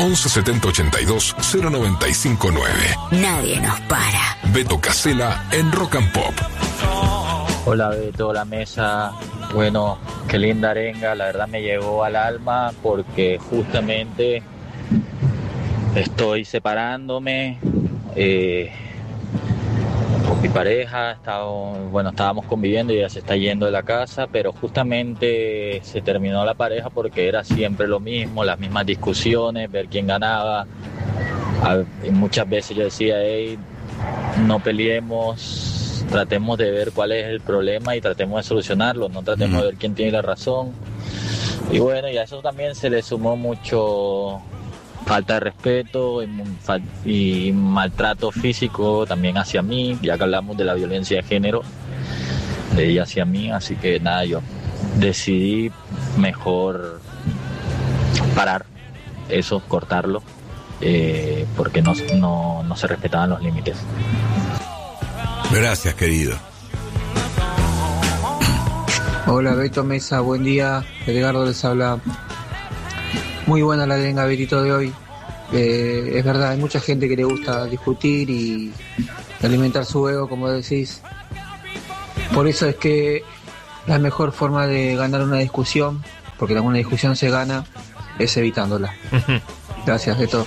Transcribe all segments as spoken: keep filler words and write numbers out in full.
once setenta ochenta y dos cero noventa y cinco nueve. Nadie nos para. Beto Casella en Rock and Pop. Hola Beto, hola mesa. Bueno, qué linda arenga, la verdad me llegó al alma porque justamente estoy separándome eh, con mi pareja. Estaba, bueno, estábamos conviviendo y ella se está yendo de la casa, pero justamente se terminó la pareja porque era siempre lo mismo, las mismas discusiones, ver quién ganaba. A, y muchas veces yo decía, hey, no peleemos, tratemos de ver cuál es el problema y tratemos de solucionarlo, no tratemos uh-huh. de ver quién tiene la razón. Y bueno, y a eso también se le sumó mucho falta de respeto y, y maltrato físico también hacia mí, ya que hablamos de la violencia de género de ella hacia mí, así que nada, yo decidí mejor parar eso, cortarlo, eh, porque no, no, no se respetaban los límites. Gracias, querido. Hola Beto, mesa, buen día. Edgardo les habla. Muy buena la arenga, Betito, de hoy. Eh, es verdad, hay mucha gente que le gusta discutir y alimentar su ego, como decís. Por eso es que la mejor forma de ganar una discusión, porque una discusión se gana, es evitándola. Gracias, Beto.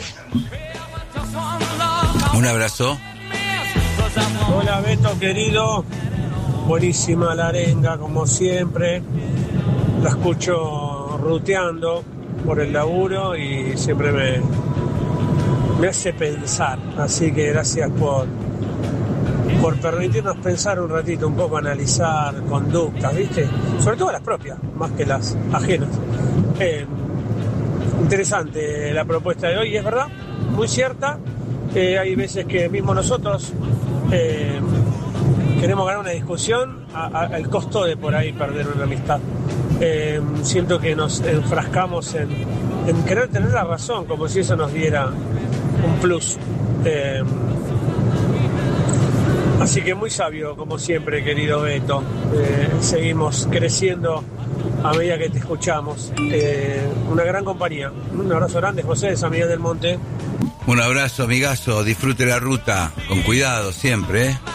Un abrazo. Hola Beto, querido. Buenísima la arenga, como siempre. La escucho ruteando por el laburo y siempre me, me hace pensar. Así que gracias por, por permitirnos pensar un ratito, un poco analizar conductas, ¿viste? Sobre todo las propias, más que las ajenas. Eh, interesante la propuesta de hoy, y es verdad, muy cierta. Eh, hay veces que mismo nosotros eh, queremos ganar una discusión al costo de por ahí perder una amistad. Eh, siento que nos enfrascamos en, en querer tener la razón, como si eso nos diera un plus. Eh, así que muy sabio, como siempre, querido Beto. Eh, seguimos creciendo a medida que te escuchamos. Eh, una gran compañía. Un abrazo grande, José de San Miguel del Monte. Un abrazo, amigazo. Disfrute la ruta. Con cuidado siempre, ¿eh?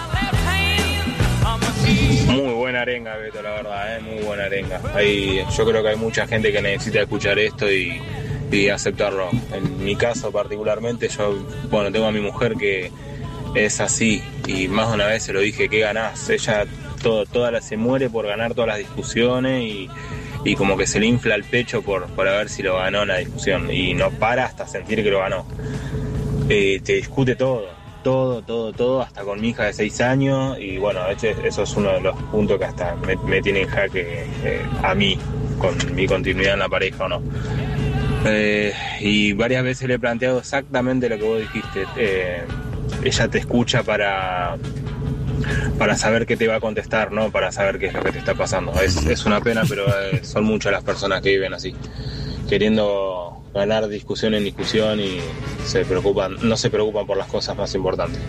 Muy buena arenga, Beto, la verdad, ¿eh? Muy buena arenga. Hay, yo creo que hay mucha gente que necesita escuchar esto y, y aceptarlo. En mi caso particularmente, yo, bueno, tengo a mi mujer que es así, y más de una vez se lo dije, ¿qué ganás? Ella todo, toda la, se muere por ganar todas las discusiones y, y como que se le infla el pecho por, por ver si lo ganó en la discusión, y no para hasta sentir que lo ganó. Eh, te discute todo, todo, todo, todo, hasta con mi hija de seis años, y bueno, de hecho eso es uno de los puntos que hasta me, me tiene en jaque eh, a mí, con mi continuidad en la pareja o no. Eh, y varias veces le he planteado exactamente lo que vos dijiste. Eh, ella te escucha para para saber qué te va a contestar, ¿no? Para saber qué es lo que te está pasando. Es, es una pena, pero eh, son muchas las personas que viven así, queriendo ganar discusión en discusión, y se preocupan, no se preocupan por las cosas más importantes.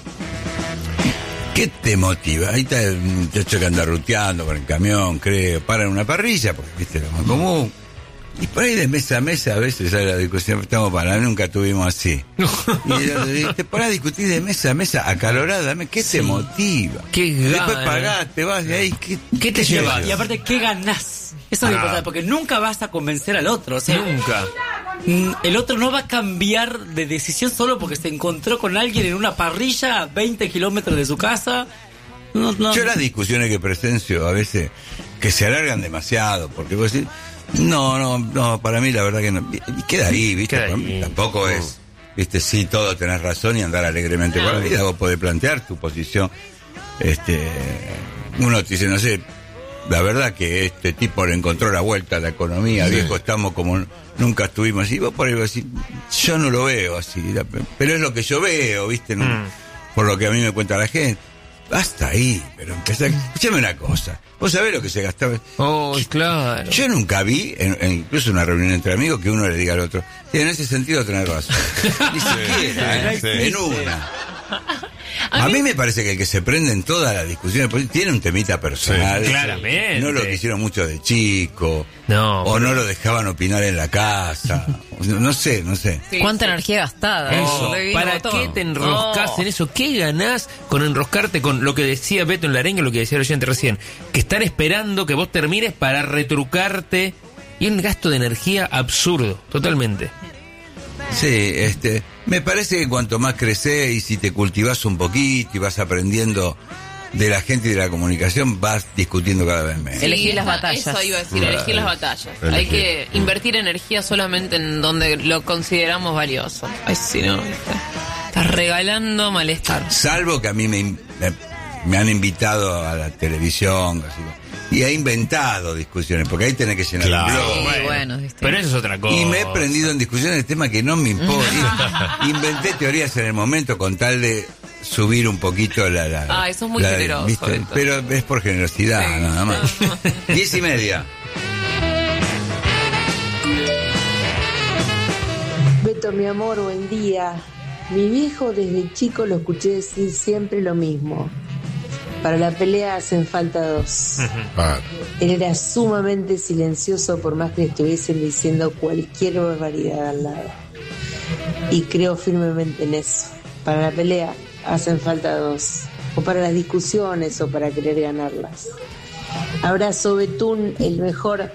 ¿Qué te motiva? Ahí está el muchacho que anda ruteando con el camión, creo, para en una parrilla, porque viste lo más común. Y por ahí de mesa a mesa a veces sale la discusión, estamos para, nunca tuvimos así. Y te pones a discutir de mesa a mesa acaloradamente, ¿qué sí. te motiva? ¿Qué gana? Después pagás, te vas de ahí, ¿qué, ¿Qué te lleva? Y aparte, ¿qué ganás? Eso es lo importante, porque nunca vas a convencer al otro, o sea, nunca. El otro no va a cambiar de decisión solo porque se encontró con alguien en una parrilla a veinte kilómetros de su casa. No, no. Yo las discusiones que presencio a veces que se alargan demasiado, porque vos decís, no, no, no, para mí la verdad que no. Y queda ahí, ¿viste? Queda ahí. Tampoco es, ¿viste? Sí, todo tenés razón y andar alegremente por la vida. Vos podés plantear tu posición. Este, uno te dice, no sé, la verdad que este tipo le encontró la vuelta a la economía, sí. Viejo, estamos como nunca estuvimos así. Vos por ahí vas a decir, yo no lo veo así, pero es lo que yo veo, ¿viste? No, mm. Por lo que a mí me cuenta la gente. Hasta ahí, pero empezá. Escúchame una cosa. ¿Vos sabés lo que se gastaba? Oh, claro. Yo nunca vi, en, en incluso en una reunión entre amigos, que uno le diga al otro, sí, en ese sentido tenés razón. Ni siquiera, ¿eh? Sí, en una. A mí me parece que el que se prende en todas las discusiones pues, tiene un temita personal. Sí, claramente. No lo quisieron mucho de chico. No. O no lo dejaban opinar en la casa. No, no sé, no sé. Sí, Cuánta sí. energía gastada. Eso. Oh, ¿Para todo. qué te enroscas oh. en eso? ¿Qué ganás con enroscarte con lo que decía Beto en la arenga, lo que decía el oyente recién? Que están esperando que vos termines para retrucarte. Y un gasto de energía absurdo, totalmente. Sí, este, me parece que cuanto más creces y si te cultivas un poquito y vas aprendiendo de la gente y de la comunicación, vas discutiendo cada vez menos. Sí, elegir las batallas. Eso iba a decir, Claro. elegir las batallas. Elegir. Hay que invertir energía solamente en donde lo consideramos valioso. Ay, si no, estás regalando malestar. Salvo que a mí me, me, me han invitado a la televisión, así, y he inventado discusiones, porque ahí tenés que llenar Claro. el blog. Sí, Bueno, bueno, ¿viste? pero eso es otra cosa. Y me he prendido en discusiones de temas que no me importan. Inventé teorías en el momento con tal de subir un poquito la... la Ah, eso es muy la- generoso, ¿viste? Beto. Pero es por generosidad, Sí. nada más. Diez y media. Beto, mi amor, buen día. Mi viejo desde chico lo escuché decir siempre lo mismo. Para la pelea hacen falta dos. Ah, Él era sumamente silencioso por más que le estuviesen diciendo cualquier barbaridad al lado. Y creo firmemente en eso. Para la pelea hacen falta dos. O para las discusiones o para querer ganarlas. Abrazo, Betún, el mejor.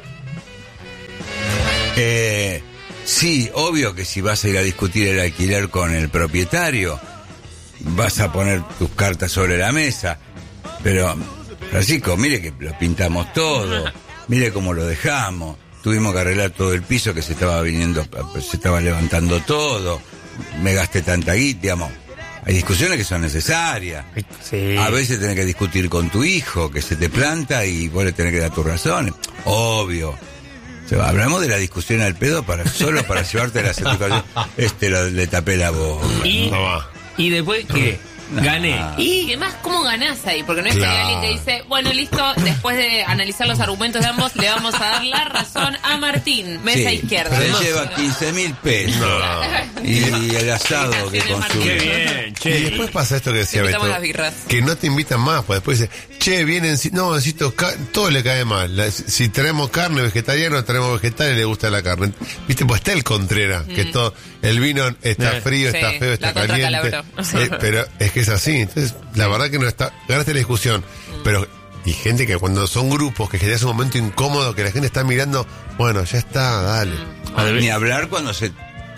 Eh, sí, obvio que si vas a ir a discutir el alquiler con el propietario, vas a poner tus cartas sobre la mesa. Pero, Francisco, mire que lo pintamos todo, mire cómo lo dejamos. Tuvimos que arreglar todo el piso que se estaba viniendo, se estaba levantando todo. Me gasté tanta guita, digamos. Hay discusiones que son necesarias. Sí. A veces tenés que discutir con tu hijo, que se te planta y vos le tenés que dar tus razones. Obvio. O sea, hablamos de la discusión al pedo para solo para llevarte la satisfacción. Este lo, le tapé la boca. Y, no va. y después, ¿qué? No. Gané. Y además, ¿cómo ganás ahí? Porque no es que Claro. hay alguien que dice, bueno, listo, después de analizar los argumentos de ambos, le vamos a dar la razón a Martín, mesa Sí, izquierda. se No. lleva quince mil pesos. Y, y el asado que consume. Qué bien, Y che. después pasa esto que decía Invitamos Beto, las birras. que no te invitan más, pues después dice, che, vienen, si- no, necesito, ca- todo le cae mal. La- si tenemos carne vegetariana, tenemos vegetal y le gusta la carne. Viste, pues está el Contreras, que todo, el vino está Eh. frío, Sí, está feo, está la contra caliente. Calabró. Eh, pero es que es así, entonces, la verdad que no está, ganaste la discusión, pero, y gente que cuando son grupos, que genera un momento incómodo, que la gente está mirando, bueno, ya está, dale. Ni hablar cuando se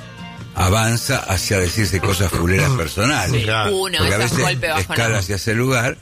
avanza hacia decirse cosas fuleras personales. Claro. Uno, Porque a ese es veces golpe bajo. escala hacia ese lugar.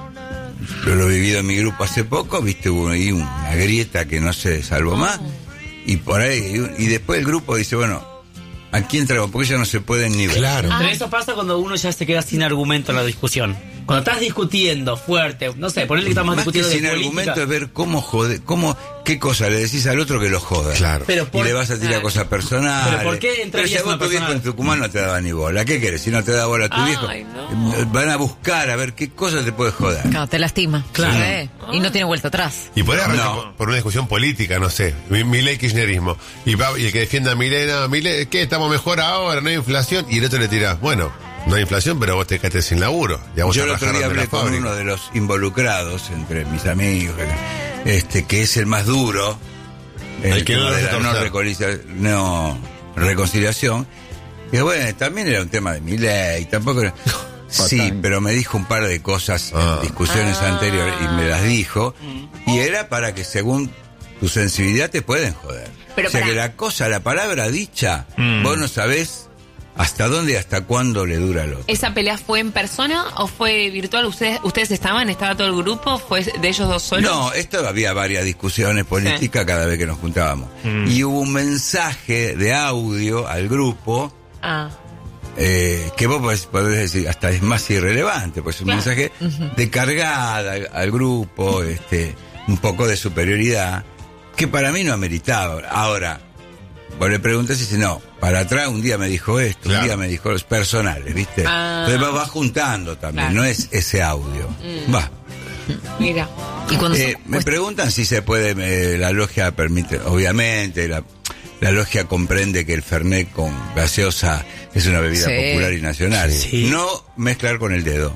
Yo lo he vivido en mi grupo hace poco, viste, hubo ahí una grieta que no se salvó más. Y por ahí, y después el grupo dice, bueno, ¿a quién traigo? Porque ya no se pueden ni ver. Claro. Pero eso pasa cuando uno ya se queda sin argumento en la discusión. Cuando estás discutiendo fuerte, no sé, ponele que estamos Más que discutiendo sin de política. argumento es ver cómo jode, cómo, qué cosa le decís al otro que lo joda. Claro. Pero Y por- le vas a tirar Claro. cosas personales. Pero ¿por qué Pero si entrarías a vos una tu viejo personal? en Tucumán no te daba ni bola. ¿Qué querés? Si no te da bola a tu Ay, viejo, no. eh, van a buscar a ver qué cosa te puede joder. Claro, te lastima. Claro. Sí. Y no tiene vuelta atrás. Y podría arrancar No. por, por una discusión política, no sé, mi- Milei kirchnerismo. Y, va- y el que defienda a Milei, no, Milei, ¿qué? Estamos mejor ahora, no hay inflación. Y el otro le tira, bueno, no hay inflación, pero vos te quedaste sin laburo. Ya vos Yo te el otro rajaron día de la hablé con fábrica. uno de los involucrados entre mis amigos, este, que es el más duro, el, El que tema no lo de hace la no, torcer. reconcilia- no reconciliación. Que bueno, también era un tema de mi ley, tampoco era- Sí, pero me dijo un par de cosas Ah. en discusiones anteriores y me las dijo, y era para que según tu sensibilidad te pueden joder. Pero o sea pará. que la cosa, la palabra dicha, Mm. vos no sabés hasta dónde y hasta cuándo le dura al otro. ¿Esa pelea fue en persona o fue virtual? ¿Ustedes ustedes estaban? ¿Estaba todo el grupo? ¿Fue de ellos dos solos? No, esto había varias discusiones políticas cada vez que nos juntábamos. Mm. Y hubo un mensaje de audio al grupo Ah, eh, que vos podés, podés decir hasta es más irrelevante, pues un Claro. mensaje de cargada al, al grupo, este, un poco de superioridad, que para mí no ameritaba. Ahora, vos le preguntás y dice, no, para atrás un día me dijo esto, Claro. un día me dijo los personales, ¿viste? Ah. Entonces va, va juntando también, Claro. no es ese audio. Va. mira. Y cuando Eh, son- me preguntan si se puede, eh, la logia permite, obviamente, la, la logia comprende que el Fernet con gaseosa es una bebida Sí. popular y nacional. Sí. No mezclar con el dedo.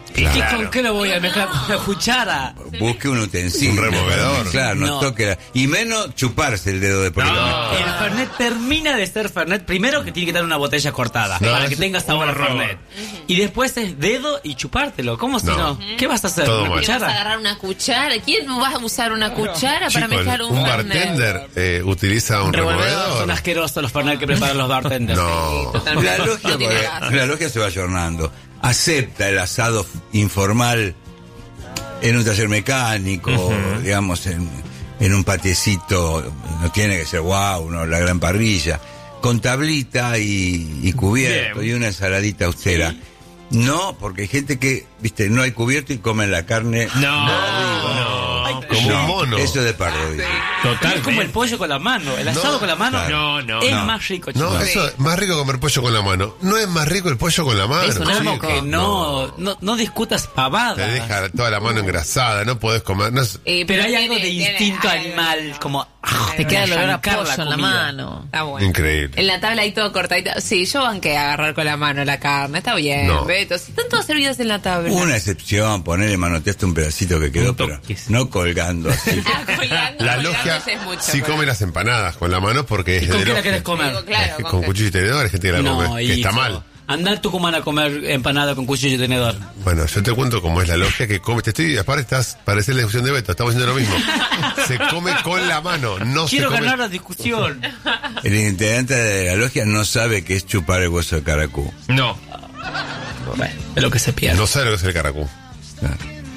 ¿Y Claro. con qué lo voy a mezclar? Con la cuchara. Busque un utensilio. Un removedor. Claro, no, No. toque la... Y menos chuparse el dedo de por No. El Fernet termina de ser Fernet. Primero que tiene que tener una botella cortada No, para que es tenga sabor a horror. Fernet. Y después es dedo y chupártelo. ¿Cómo si No. no? ¿Qué vas a hacer? Todo ¿Una mal. ¿Qué vas a cuchara? agarrar una cuchara? ¿Quién va a usar una cuchara para Chicos, mezclar un, un Fernet? bartender eh, utiliza un removedor. Son asquerosos los Fernet que preparan los bartenders. No. Totalmente. La logia, No tiene porque gas. la logia se va ayornando. Acepta el asado informal en un taller mecánico, Ujú. digamos, en, en un patiecito. No tiene que ser wow, no, la gran parrilla. Con tablita y, y cubierto Bien. y una ensaladita austera. No, porque hay gente que, viste, no hay cubierto y comen la carne. No, no. Como un mono. Eso es de pardo. dice. Total. Es como el pollo con la mano. El asado No, con la mano No, no, es no. más rico, No, chicos. eso es más rico comer pollo con la mano. No es más rico el pollo con la mano. Es un chico. asco. Que no, no, no discutas pavadas. Te deja toda la mano engrasada, no podés comer. No es- Eh, Pero hay tiene- algo de tiene- instinto ay, animal, como... Te queda el olor a arrancar pollo en la comida. mano. Está bueno. Increíble. En la tabla ahí todo cortadito. Sí, yo banqué a agarrar con la mano la carne. Está bien, No. Beto. Si están todas servidas en la tabla. Una excepción, ponerle manoteaste un pedacito que quedó, Un pero toques. no colgando así. Ah, colgando, La colgando logia ya es mucho, sí pero- come las empanadas con la mano porque es ¿Y de con qué la logia. querés comer? Digo, claro, Es que con con qué. cuchillo y tenedor hay gente que la No, come, que está hijo. mal. Andá a Tucumán a comer empanada con cuchillo y tenedor. Bueno, yo te cuento cómo es la logia que come. Te estoy, aparte estás, parece la discusión de Beto, estamos haciendo lo mismo. Se come con la mano, no Quiero se come. ganar la discusión. El integrante de la logia no sabe qué es chupar el hueso de caracú. No. Bueno, es lo que se pierde. No sabe lo que es el caracú. Claro.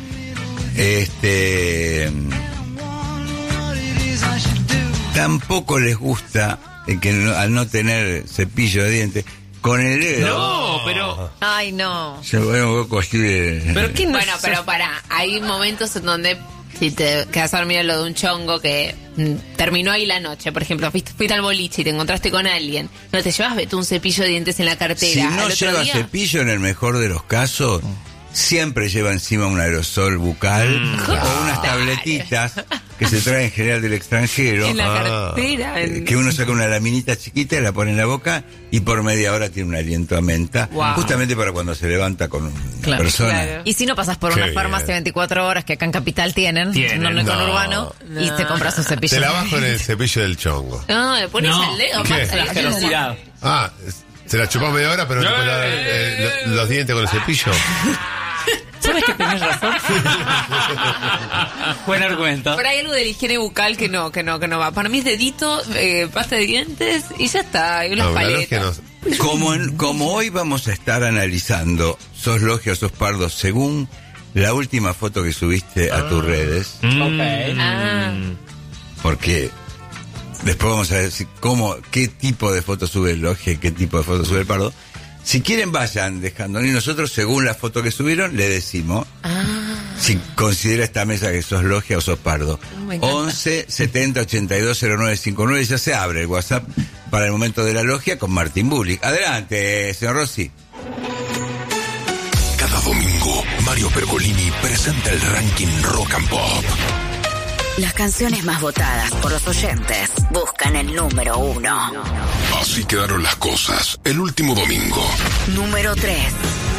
Este. Tampoco les gusta el que no- al no tener cepillo de dientes, con el dedo. No, pero. Ay, no. Se ve un poco así de. ¿Pero qué no Bueno, se- pero para, hay momentos en donde si te quedas a dormir a lo de un chongo que mm, terminó ahí la noche, por ejemplo, fuiste, fuiste al boliche y te encontraste con alguien, no te llevas, Beto, un cepillo de dientes en la cartera. Si Al no otro lleva día, cepillo, en el mejor de los casos, siempre lleva encima un aerosol bucal o unas tabletitas que se traen en general del extranjero. en la Ah, cartera. en- Eh, Que uno saca una laminita chiquita y la pone en la boca y por media hora tiene un aliento a menta, Wow. justamente para cuando se levanta con una Claro. persona. Claro. Y si no pasas por Qué una bien. farmacia veinticuatro horas que acá en Capital tienen, Tienen. no en el No. conurbano, y te compras un cepillo. Te la bajo en el cepillo del chongo. No, le pones No. al dedo. ¿Qué? pasa La ahí. asquerosidad. Ah, se la chupás media hora, pero no te ¡Eh! puedes dar eh, lo- los dientes con el cepillo. ¿Sabes que tenés razón? Buen argumento. Pero hay algo de la higiene bucal que no, que no, que no va. Para mí es dedito, eh, pasta de dientes y ya está. Y unas No, la logia paletas. no. Como, en- como hoy vamos a estar analizando, sos logia o sos pardo, según la última foto que subiste a tus redes, Ok. Ah, porque después vamos a decir cómo, qué tipo de foto sube el logia y qué tipo de foto sube el pardo. Si quieren vayan dejando, y nosotros según la foto que subieron le decimos si considera esta mesa que sos logia o sos pardo. Me encanta. once setenta ochenta y dos cero nueve cincuenta y nueve, ya se abre el WhatsApp para el momento de la logia con Martín Bullick. Adelante, señor Rossi. Cada domingo, Mario Pergolini presenta el ranking Rock and Pop. Las canciones más votadas por los oyentes buscan el número uno. Así quedaron las cosas el último domingo. Número tres.